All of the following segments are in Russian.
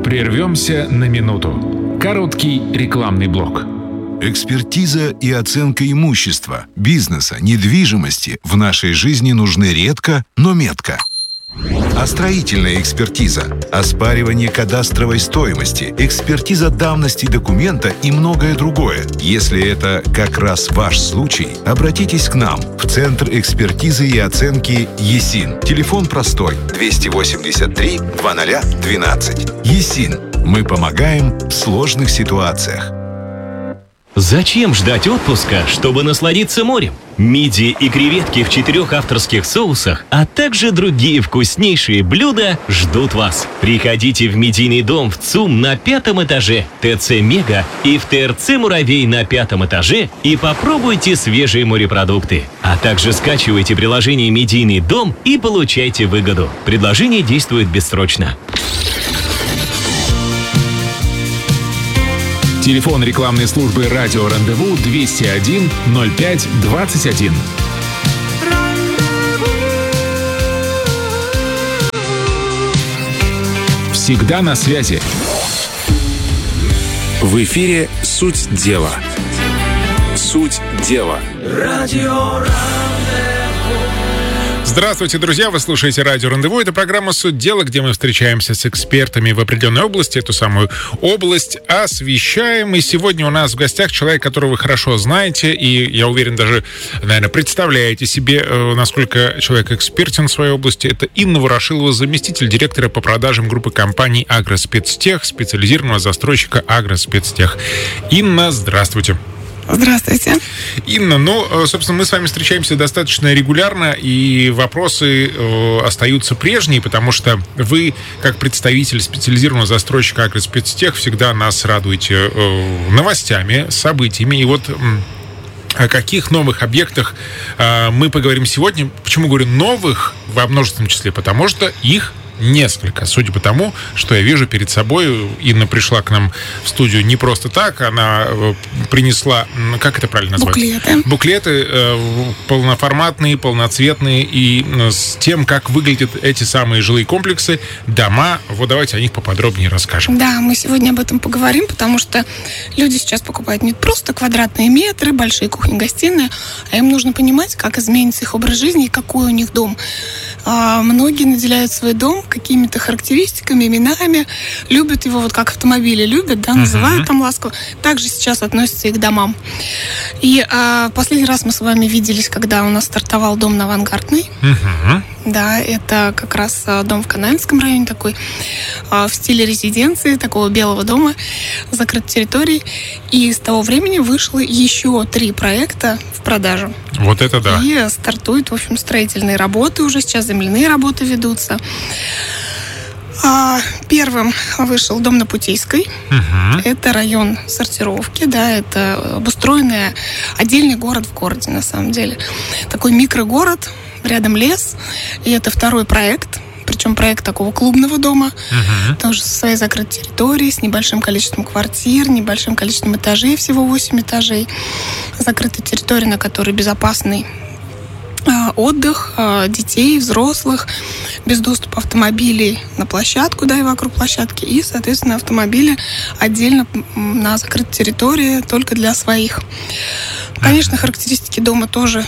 Прервемся на минуту. Короткий рекламный блок. Экспертиза и оценка имущества, бизнеса, недвижимости в нашей жизни нужны редко, но метко. А строительная экспертиза, оспаривание кадастровой стоимости, экспертиза давности документа и многое другое. Если это как раз ваш случай, обратитесь к нам в Центр экспертизы и оценки ЕСИН. Телефон простой 283 0012. ЕСИН. Мы помогаем в сложных ситуациях. Зачем ждать отпуска, чтобы насладиться морем? Мидии и креветки в 4 авторских соусах, а также другие вкуснейшие блюда ждут вас. Приходите в Медийный дом в ЦУМ на 5-м этаже, ТЦ Мега и в ТРЦ Муравей на 5-м этаже и попробуйте свежие морепродукты. А также скачивайте приложение Медийный дом и получайте выгоду. Предложение действует бессрочно. Телефон рекламной службы «Радио Рандеву» 201 05 21. Всегда на связи. В эфире «Суть дела». Суть дела. Радио Рандеву. Здравствуйте, друзья! Вы слушаете «Радио Рандеву». Это программа «Суть дела», где мы встречаемся с экспертами в определенной области, эту самую область освещаем. И сегодня у нас в гостях человек, которого вы хорошо знаете, и, я уверен, даже, наверное, представляете себе, насколько человек экспертен в своей области. Это Инна Ворошилова, заместитель директора по продажам группы компаний «Агроспецтех», специализированного застройщика «Агроспецтех». Инна, здравствуйте! Здравствуйте. Инна, собственно, мы с вами встречаемся достаточно регулярно, и вопросы остаются прежние, потому что вы, как представитель специализированного застройщика «Агроспецтех», всегда нас радуете новостями, событиями. И вот о каких новых объектах мы поговорим сегодня. Почему говорю новых во множественном числе? Потому что их несколько. Судя по тому, что я вижу перед собой, Инна пришла к нам в студию не просто так, она принесла, как это правильно назвать? Буклеты полноформатные, полноцветные, и с тем, как выглядят эти самые жилые комплексы, дома. Вот давайте о них поподробнее расскажем. Да, мы сегодня об этом поговорим, потому что люди сейчас покупают не просто квадратные метры, большие кухни-гостиные, а им нужно понимать, как изменится их образ жизни и какой у них дом. Многие наделяют свой дом какими-то характеристиками, именами, любят его, вот как автомобили любят, да, называют там ласково. Также сейчас относятся и к домам. И последний раз мы с вами виделись, когда у нас стартовал дом на Авангардной. Да, это как раз дом в Канавинском районе, такой в стиле резиденции, такого белого дома, закрытой территории. И с того времени вышло еще 3 проекта в продажу. Вот это да. И стартуют, в общем, строительные работы уже сейчас, земляные работы ведутся. Первым вышел дом на Путейской. Это район сортировки, да, это обустроенный отдельный город в городе, на самом деле. Такой микрогород, рядом лес. И это второй проект. Причем проект такого клубного дома, тоже со своей закрытой территорией, с небольшим количеством квартир, небольшим количеством этажей, всего 8 этажей. Закрытая территория, на которой безопасный отдых детей, взрослых, без доступа автомобилей на площадку, да, и вокруг площадки, и, соответственно, автомобили отдельно на закрытой территории только для своих. Конечно, характеристики дома тоже,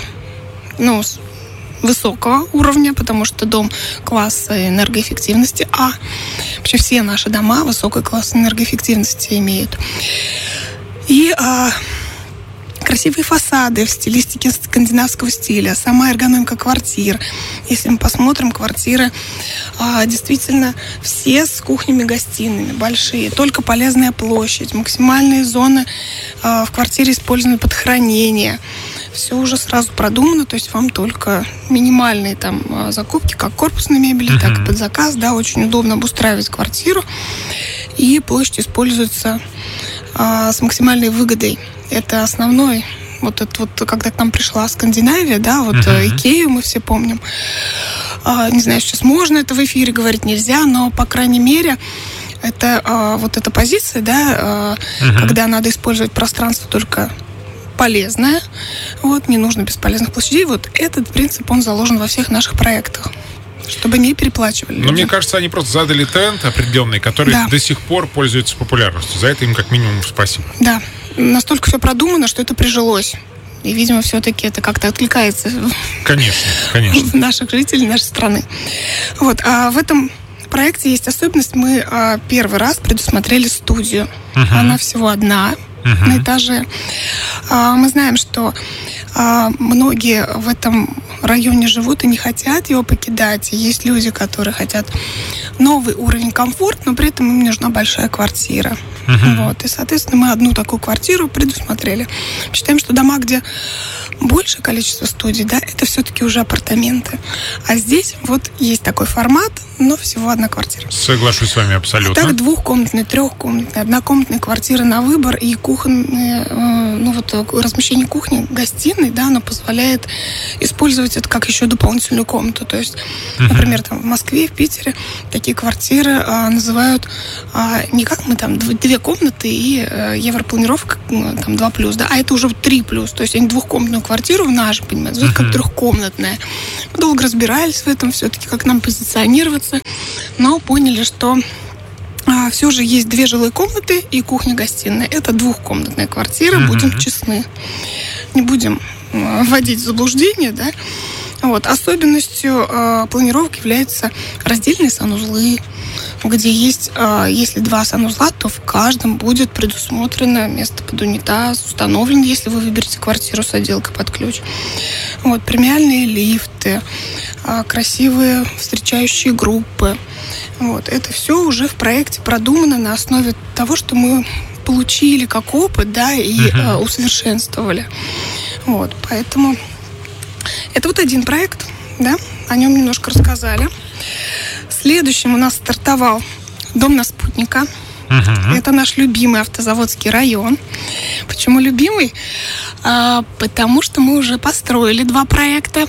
высокого уровня, потому что дом класса энергоэффективности А. Вообще все наши дома высокий класс энергоэффективности имеют. И красивые фасады в стилистике скандинавского стиля, сама эргономика квартир. Если мы посмотрим, квартиры действительно все с кухнями-гостиными, большие, только полезная площадь, максимальные зоны в квартире использованы под хранение. Все уже сразу продумано, то есть вам только минимальные там закупки, как корпусной мебели, так и под заказ, да, очень удобно обустраивать квартиру, и площадь используется с максимальной выгодой. Это основной, вот это вот, когда к нам пришла Скандинавия, да, вот Икею мы все помним. Не знаю, сейчас можно это в эфире говорить, нельзя, но, по крайней мере, это вот эта позиция, да, когда надо использовать пространство только полезное, вот, не нужно бесполезных площадей. Вот этот принцип, он заложен во всех наших проектах. чтобы не переплачивали. Но мне кажется, они просто задали тренд определенный, который до сих пор пользуется популярностью. За это им как минимум спасибо. Да, настолько все продумано, что это прижилось. И, видимо, все-таки это как-то откликается в наших жителей, нашей страны. Вот. А в этом проекте есть особенность. Мы первый раз предусмотрели студию. Она всего одна на этаже. Мы знаем, что многие в этом районе живут и не хотят его покидать. И есть люди, которые хотят новый уровень комфорта, но при этом им нужна большая квартира. Вот. И, соответственно, мы одну такую квартиру предусмотрели. Считаем, что дома, где большее количество студий, да, это все-таки уже апартаменты. А здесь вот есть такой формат, но всего одна квартира. Соглашусь с вами абсолютно. Так, двухкомнатная, трехкомнатная, однокомнатная квартира на выбор и кухонные, размещение кухни, гостиной, да, оно позволяет использовать это как еще дополнительную комнату. То есть, например, там в Москве, в Питере такие квартиры называют не как мы там две комнаты и европланировка там 2+, да, а это уже 3+. То есть они двухкомнатную квартиру в нашем, понимаете, это как трехкомнатная. Мы долго разбирались в этом все-таки, как нам позиционироваться, но поняли, что все же есть 2 жилые комнаты и кухня-гостиная. Это двухкомнатная квартира, будем честны. Не будем вводить в заблуждение, да. Вот. Особенностью планировки являются раздельные санузлы, где есть, если 2 санузла, то в каждом будет предусмотрено место под унитаз, установлено, если вы выберете квартиру с отделкой под ключ. Вот. Премиальные лифты, красивые встречающие группы. Вот. Это все уже в проекте продумано на основе того, что мы получили как опыт, да, и усовершенствовали. Вот. Поэтому это вот один проект, да, о нем немножко рассказали. Следующим у нас стартовал дом на Спутника. Это наш любимый автозаводский район. Почему любимый? Потому что мы уже построили 2 проекта.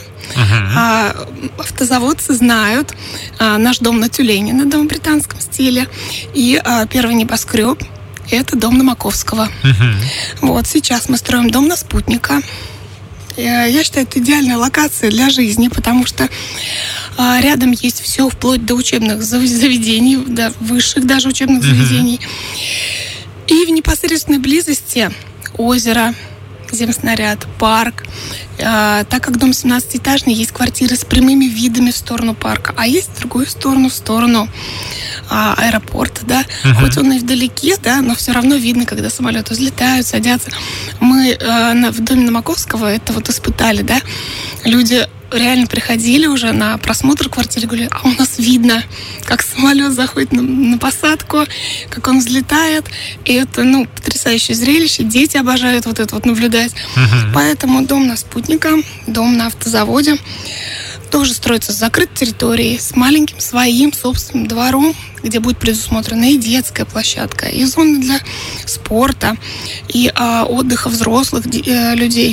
Автозаводцы знают наш дом на Тюлени, на дом в британском стиле. И первый небоскреб – это дом на Маковского. Вот сейчас мы строим дом на Спутника. Я считаю, это идеальная локация для жизни, потому что рядом есть все, вплоть до учебных заведений, до высших даже учебных заведений. И в непосредственной близости озеро, земснаряд, парк. Так как дом 17-этажный, есть квартиры с прямыми видами в сторону парка, а есть в другую сторону, в сторону аэропорта, да. Хоть он и вдалеке, да, но все равно видно, когда самолеты взлетают, садятся. Мы в доме на Маковского это вот испытали, да. Люди реально приходили уже на просмотр квартиры, говорили, а у нас видно, как самолет заходит на посадку, как он взлетает. И это, потрясающее зрелище. Дети обожают вот это вот наблюдать. Поэтому дом на Спутника, дом на автозаводе тоже строится с закрытой территорией, с маленьким своим собственным двором, где будет предусмотрена и детская площадка, и зоны для спорта, и отдыха взрослых людей.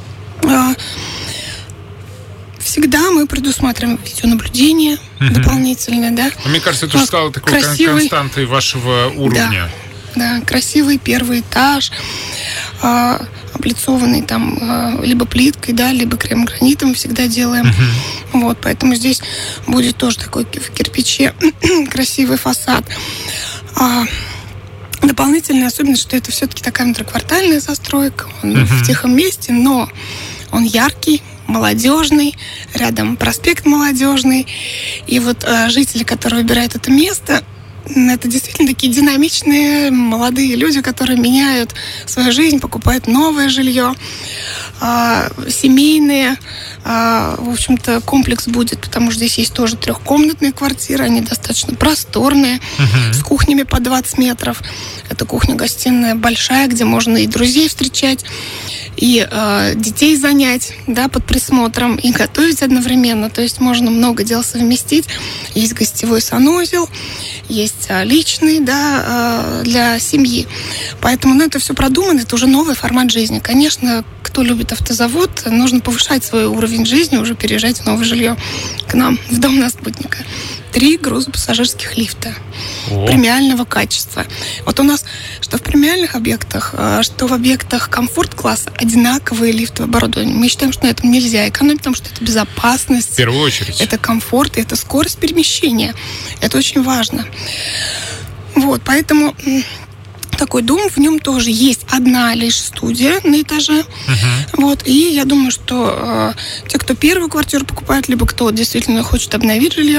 Всегда мы предусматриваем видеонаблюдение дополнительное, да. Мне кажется, это уже стало такой константой вашего уровня. Да, красивый первый этаж, облицованный там либо плиткой, да, либо крем-гранитом всегда делаем. Вот, поэтому здесь будет тоже такой в кирпиче красивый фасад. Дополнительная особенность, что это все-таки такая внутриквартальная застройка, он в тихом месте, но он яркий, молодежный, рядом проспект Молодежный. И вот жители, которые выбирают это место, это действительно такие динамичные молодые люди, которые меняют свою жизнь, покупают новое жилье, семейные. В общем-то, комплекс будет, потому что здесь есть тоже трехкомнатные квартиры, они достаточно просторные, с кухнями по 20 метров. Это кухня-гостиная большая, где можно и друзей встречать, и детей занять, да, под присмотром, и готовить одновременно. То есть можно много дел совместить. Есть гостевой санузел, есть личный, да, для семьи. Поэтому, это все продумано, это уже новый формат жизни. Конечно, кто любит автозавод, нужно повышать свой уровень жизни, уже переезжать в новое жилье к нам, в дом на Спутника. 3 грузопассажирских лифта премиального качества. Вот у нас что в премиальных объектах, что в объектах комфорт-класса одинаковые лифтовые оборудования. Мы считаем, что на этом нельзя экономить, потому что это безопасность. В первую очередь. Это комфорт, это скорость перемещения. Это очень важно. Вот, поэтому такой дом, в нем тоже есть одна лишь студия на этаже. Вот, и я думаю, что те, кто первую квартиру покупает, либо кто действительно хочет обновить жилье,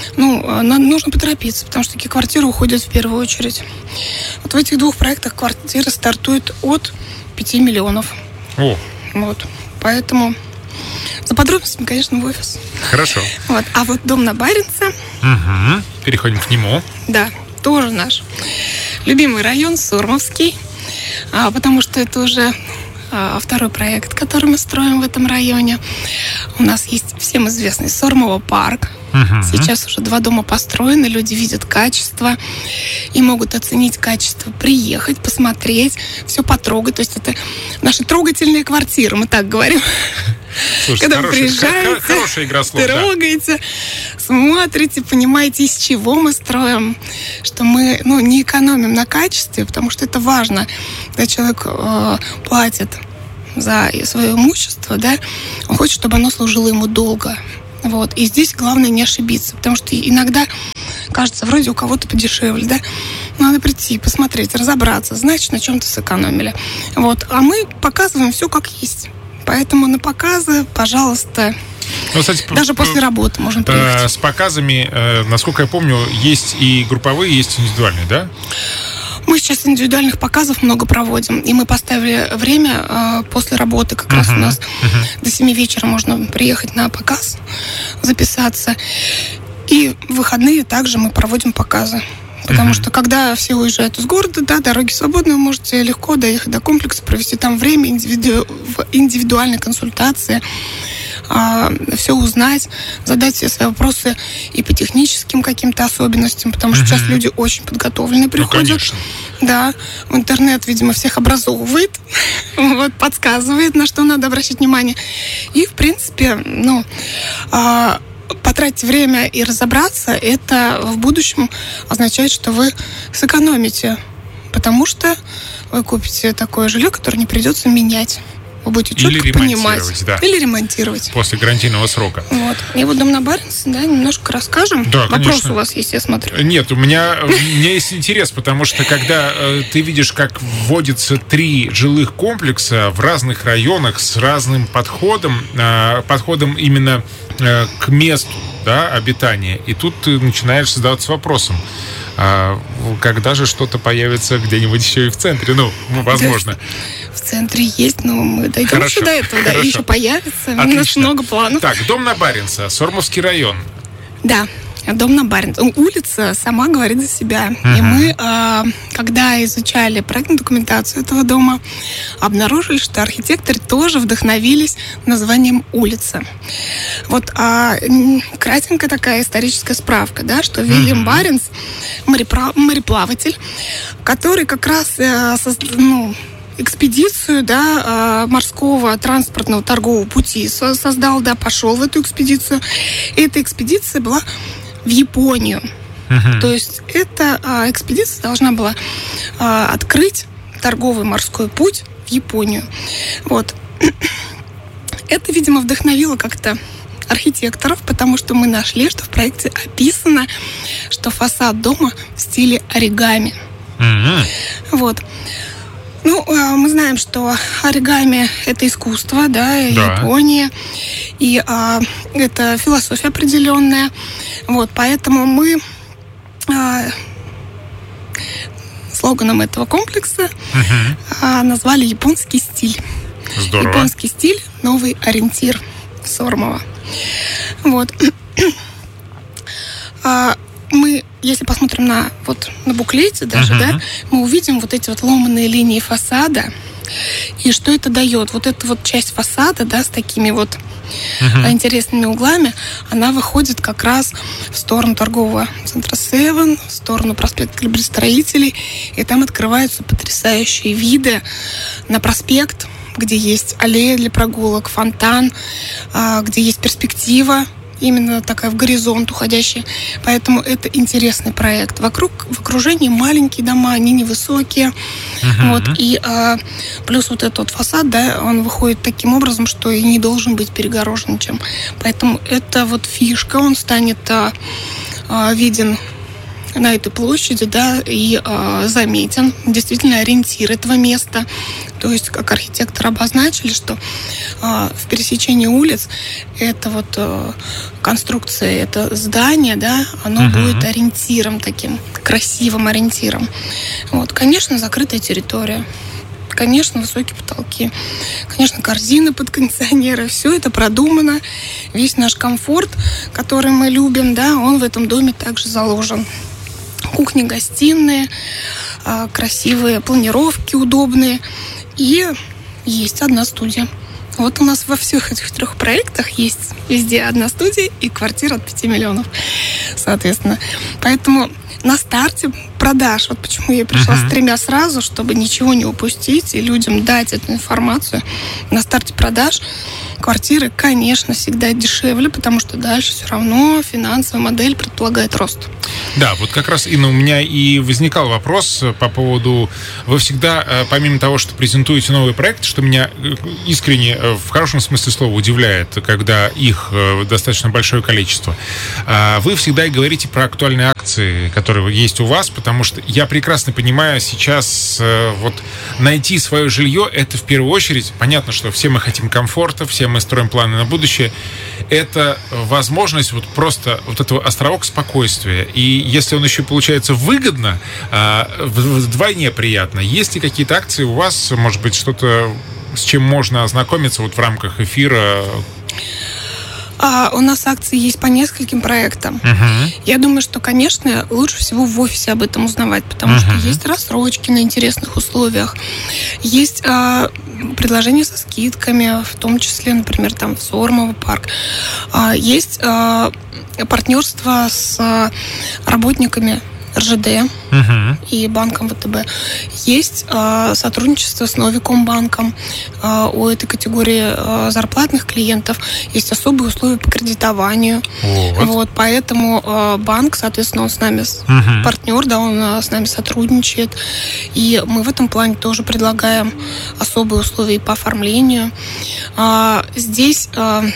нужно поторопиться, потому что такие квартиры уходят в первую очередь. Вот в этих 2 проектах квартиры стартуют от 5 миллионов. Вот, поэтому за подробностями, конечно, в офис. Хорошо. Вот, а вот дом на Баренце. Переходим к нему. Да, тоже наш любимый район, Сормовский, потому что это уже 2-й проект, который мы строим в этом районе. У нас есть всем известный Сормово парк. Сейчас уже 2 дома построены, люди видят качество и могут оценить качество, приехать, посмотреть, все потрогать. То есть это наши трогательные квартиры, мы так говорим. Слушайте, когда вы приезжаете, хорошая игра слов, трогаете, смотрите, понимаете, из чего мы строим, что мы не экономим на качестве, потому что это важно. Когда человек платит за свое имущество, да, он хочет, чтобы оно служило ему долго. Вот. И здесь главное не ошибиться, потому что иногда кажется, вроде у кого-то подешевле, да? Надо прийти, посмотреть, разобраться, значит, на чем-то сэкономили. Вот. А мы показываем все как есть. Поэтому на показы, пожалуйста, кстати, даже после работы можно приехать. С показами, насколько я помню, есть и групповые, есть индивидуальные, да? Мы сейчас индивидуальных показов много проводим. И мы поставили время после работы. Как раз у нас до 7 вечера можно приехать на показ, записаться. И в выходные также мы проводим показы. Потому что когда все уезжают из города, да, дороги свободны, вы можете легко доехать до комплекса, провести там время в индивидуальной консультации, все узнать, задать все свои вопросы и по техническим каким-то особенностям, потому что сейчас люди очень подготовленные приходят. Да, в интернет, видимо, всех образовывает, вот, подсказывает, на что надо обращать внимание. И, в принципе, потратить время и разобраться, это в будущем означает, что вы сэкономите, потому что вы купите такое жилье, которое не придется менять. Вы будете четко понимать. Да. Или ремонтировать. После гарантийного срока. Вот. И вот дом на Баренце, да, немножко расскажем. Да, вопрос конечно. У вас есть, я смотрю. Нет, у меня есть интерес, потому что когда ты видишь, как вводится 3 жилых комплекса в разных районах с разным подходом именно к месту, да, обитания, и тут ты начинаешь задаваться вопросом, когда же что-то появится где-нибудь еще и в центре, возможно. В центре есть, но мы дойдем еще до этого, да, еще появится. Отлично. У нас много планов. Так, дом на Баренце, Сормовский район. Да, дом на Баренце. Улица сама говорит за себя. И мы, когда изучали проектную документацию этого дома, обнаружили, что архитекторы тоже вдохновились названием улицы. Вот кратенькая такая историческая справка, да, что Вильям Баренц, мореплаватель, который как раз экспедицию, да, морского транспортного торгового пути создал, да, пошел в эту экспедицию. И эта экспедиция была в Японию. То есть эта экспедиция должна была открыть торговый морской путь в Японию. Вот. Это, видимо, вдохновило как-то архитекторов, потому что мы нашли, что в проекте описано, что фасад дома в стиле оригами. Вот. Мы знаем, что оригами – это искусство, да, Япония, и это философия определенная. Вот, поэтому мы слоганом этого комплекса назвали «Японский стиль». Здорово. Японский стиль – новый ориентир Сормова. Вот. Мы, если посмотрим на буклете даже, да, мы увидим вот эти вот ломаные линии фасада. И что это дает? Вот эта вот часть фасада, да, с такими вот интересными углами, она выходит как раз в сторону торгового центра Севен, в сторону проспекта Кораблестроителей. И там открываются потрясающие виды на проспект, где есть аллея для прогулок, фонтан, где есть перспектива именно такая в горизонт уходящая. Поэтому это интересный проект. В окружении маленькие дома, они невысокие. Вот, и плюс вот этот вот фасад, да, он выходит таким образом, что и не должен быть перегорожен ничем. Поэтому это вот фишка, он станет виден на этой площади, да, и заметен. Действительно ориентир этого места. То есть, как архитекторы обозначили, что в пересечении улиц это вот конструкция, это здание, да, оно будет ориентиром таким, красивым ориентиром. Вот, конечно, закрытая территория. Конечно, высокие потолки. Конечно, корзины под кондиционеры. Все это продумано. Весь наш комфорт, который мы любим, да, он в этом доме также заложен. Кухни, гостиные, красивые планировки удобные. И есть одна студия. Вот у нас во всех этих 3 проектах есть везде одна студия и квартира от 5 миллионов, соответственно. Поэтому на старте продаж, вот почему я пришла с 3 сразу, чтобы ничего не упустить и людям дать эту информацию. На старте продаж квартиры, конечно, всегда дешевле, потому что дальше все равно финансовая модель предполагает рост. Да, вот как раз, Инна, у меня и возникал вопрос по поводу... Вы всегда, помимо того, что презентуете новый проект, что меня искренне, в хорошем смысле слова, удивляет, когда их достаточно большое количество, вы всегда и говорите про актуальные акции, которые есть у вас, потому что я прекрасно понимаю, сейчас вот найти свое жилье, это в первую очередь, понятно, что все мы хотим комфорта, все мы строим планы на будущее, это возможность вот просто вот этого островок спокойствия. И если он еще получается выгодно, вдвойне приятно. Есть ли какие-то акции у вас, может быть, что-то, с чем можно ознакомиться вот в рамках эфира? У нас акции есть по нескольким проектам. Я думаю, что, конечно, лучше всего в офисе об этом узнавать, потому что есть рассрочки на интересных условиях, есть предложения со скидками, в том числе, например, там в Сормово парк. Есть партнерство с работниками РЖД и банком ВТБ. Есть сотрудничество с Новикомбанком. У этой категории зарплатных клиентов есть особые условия по кредитованию. Вот, поэтому банк, соответственно, он с нами партнер, да, он с нами сотрудничает. И мы в этом плане тоже предлагаем особые условия по оформлению. Здесь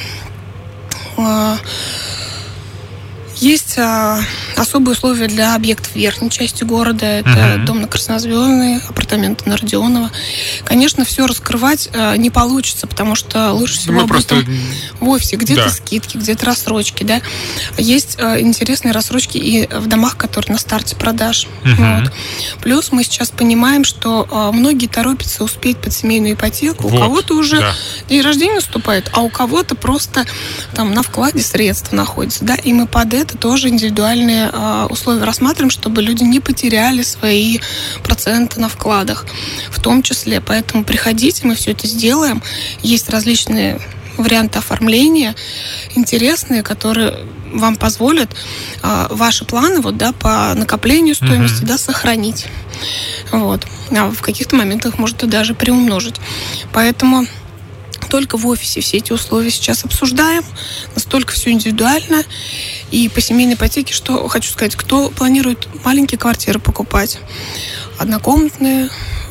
есть особые условия для объектов верхней части города. Это дом на Краснозвездной, апартаменты на Родионова. Конечно, все раскрывать не получится, потому что лучше всего об этом в офисе. Где-то скидки, где-то рассрочки. Да? Есть интересные рассрочки и в домах, которые на старте продаж. Вот. Плюс мы сейчас понимаем, что многие торопятся успеть под семейную ипотеку. У кого-то уже день рождения наступает, а у кого-то просто там на вкладе средства находятся. Да? И мы под это тоже индивидуальные условия рассматриваем, чтобы люди не потеряли свои проценты на вкладах в том числе. Поэтому приходите, мы все это сделаем. Есть различные варианты оформления, интересные, которые вам позволят ваши планы вот, да, по накоплению стоимости да, сохранить. Вот. А в каких-то моментах может и даже приумножить. Поэтому только в офисе все эти условия сейчас обсуждаем. Настолько все индивидуально. И по семейной ипотеке, что хочу сказать, кто планирует маленькие квартиры покупать, однокомнатные,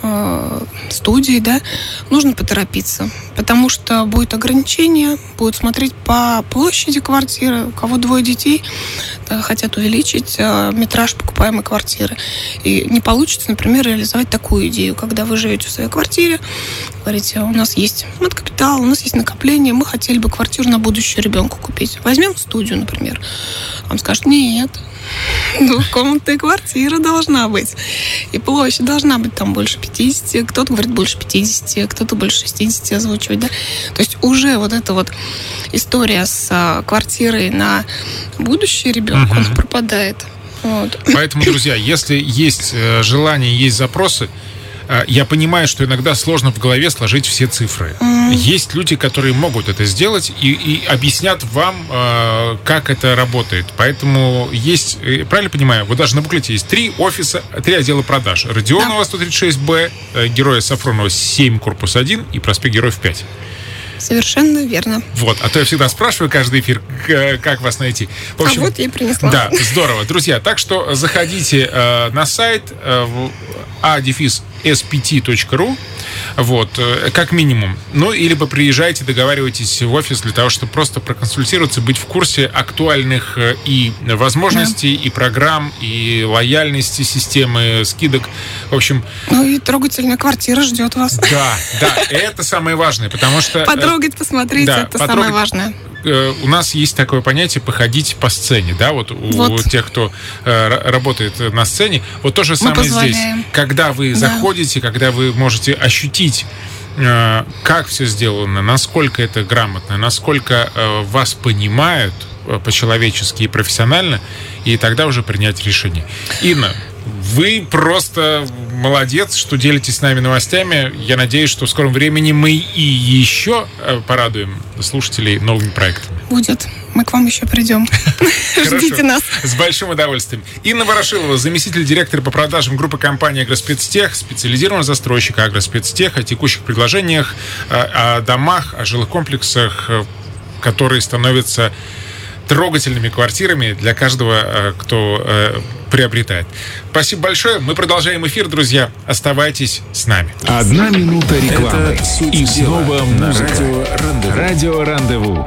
студии, да, нужно поторопиться, потому что будет ограничение, будут смотреть по площади квартиры, у кого 2 детей, да, хотят увеличить метраж покупаемой квартиры. И не получится, например, реализовать такую идею, когда вы живете в своей квартире, говорите, у нас есть маткапитал, у нас есть накопление, мы хотели бы квартиру на будущее ребенку купить. Возьмем студию, например. Вам скажут, нет, 2-комнатная квартира должна быть. И площадь должна быть там больше 50. Кто-то говорит больше 50, кто-то больше 60 озвучивает, да? То есть уже вот эта вот история с квартирой на будущее ребенка, она пропадает. Вот. Поэтому, друзья, если есть желание, есть запросы, я понимаю, что иногда сложно в голове сложить все цифры. Есть люди, которые могут это сделать и объяснят вам, как это работает. Поэтому есть, правильно понимаю, вот даже на буклете есть 3 офиса, 3 отдела продаж. Родионова 136Б, Героя Сафронова 7, корпус 1 и проспект Героев 5. Совершенно верно. Вот, а то я всегда спрашиваю каждый эфир, как вас найти. В общем, А вот я и принесла. Да, здорово. Друзья, так что заходите на сайт a-spt.ru, вот, как минимум. Ну, или приезжайте, договаривайтесь в офис для того, чтобы просто проконсультироваться, быть в курсе актуальных и возможностей, и программ, и лояльности системы, скидок. В общем... Ну и трогательная квартира ждет вас. Да, это самое важное, потому что... Потрогать, посмотреть, да, это самое важное. У нас есть такое понятие походить по сцене, да, вот у тех, кто работает на сцене. Вот то же самое здесь. Когда вы заходите, когда вы можете ощутить, как все сделано, насколько это грамотно, насколько вас понимают по-человечески и профессионально, и тогда уже принять решение. Инна, вы просто молодец, что делитесь с нами новостями. Я надеюсь, что в скором времени мы и еще порадуем слушателей новыми проектами. Будет. Мы к вам еще придем. Ждите нас. С большим удовольствием. Инна Ворошилова, заместитель директора по продажам группы компании «Агроспецтех», специализированного застройщика «Агроспецтех», о текущих предложениях, о домах, о жилых комплексах, которые становятся трогательными квартирами для каждого, кто приобретает. Спасибо большое. Мы продолжаем эфир, друзья. Оставайтесь с нами. 1 минута рекламы. И снова музыка. Радио Рандеву.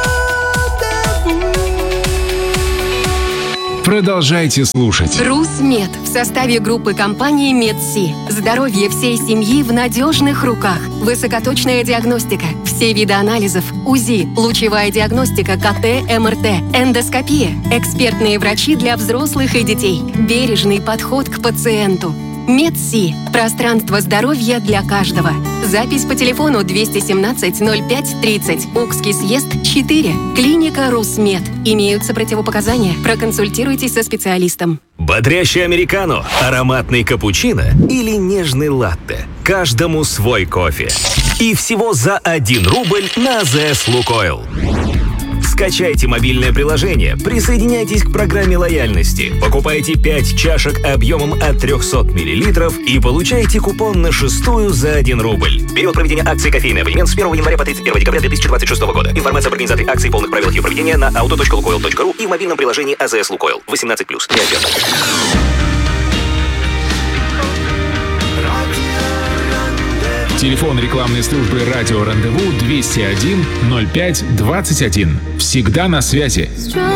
Продолжайте слушать. РусМед в составе группы компании «Медси». Здоровье всей семьи в надежных руках. Высокоточная диагностика, все виды анализов, УЗИ, лучевая диагностика, КТ, МРТ, эндоскопия, экспертные врачи для взрослых и детей, бережный подход к пациенту. Медси. Пространство здоровья для каждого. Запись по телефону 217-05-30. Укский съезд 4. Клиника РусМед. Имеются противопоказания. Проконсультируйтесь со специалистом. Бодрящий американо, ароматный капучино или нежный латте. Каждому свой кофе. И всего за 1 рубль на АЗС Лукойл. Скачайте мобильное приложение, присоединяйтесь к программе лояльности, покупайте 5 чашек объемом от 300 мл и получайте купон на 6-ю за 1 рубль. Период проведения акции «Кофейный абонемент» с 1 января по 31 декабря 2026 года. Информация об организации акции и полных правилах ее проведения на auto.lukoil.ru и в мобильном приложении АЗС Лукойл. 18+. Не обязательно. Телефон рекламной службы «Радио Рандеву» 201 05 21. Всегда на связи.